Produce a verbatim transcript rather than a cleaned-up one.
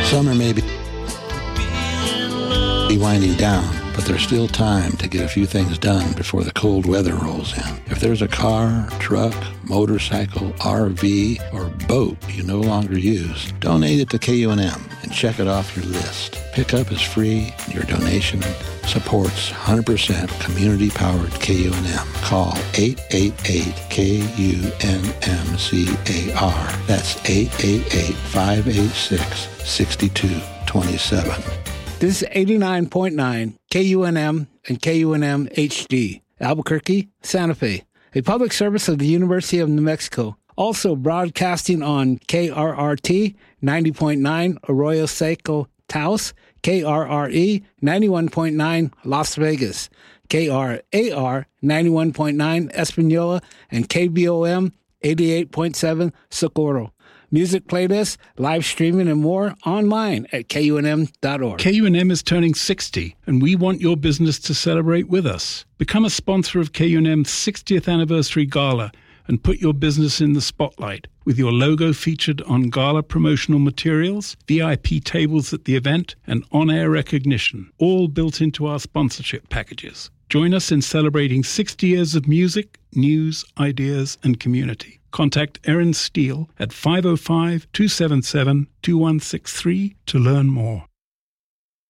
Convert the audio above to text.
Summer may be be winding down, but there's still time to get a few things done before the cold weather rolls in. If there's a car, truck, motorcycle, R V, or boat you no longer use, donate it to K U N M and check it off your list. Pickup is free, and your donation supports one hundred percent community-powered K U N M. Call eight eight eight K U N M C A R. That's eight eight eight, five eight six, six two two seven. This is eighty-nine point nine K U N M and K U N M H D, Albuquerque, Santa Fe, a public service of the University of New Mexico. Also broadcasting on K R R T ninety point nine Arroyo Seco, Taos, K R R E ninety-one point nine Las Vegas, K R A R ninety-one point nine Espanola, and K B O M eighty-eight point seven Socorro. Music playlists, live streaming, and more online at K U N M dot org. K U N M is turning sixty, and we want your business to celebrate with us. Become a sponsor of K U N M's sixtieth Anniversary Gala and put your business in the spotlight with your logo featured on gala promotional materials, V I P tables at the event, and on-air recognition, all built into our sponsorship packages. Join us in celebrating sixty years of music, news, ideas, and community. Contact Erin Steele at five oh five, two seven seven, two one six three to learn more.